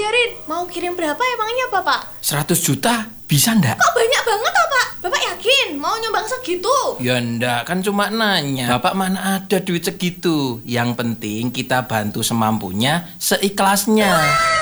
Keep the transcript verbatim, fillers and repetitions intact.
bayarin. Mau kirim berapa emangnya Bapak? seratus juta bisa ndak? Kok banyak banget toh Pak? Bapak yakin mau nyumbang segitu? Ya ndak, kan cuma nanya. Bapak mana ada duit segitu. Yang penting kita bantu semampunya, seikhlasnya.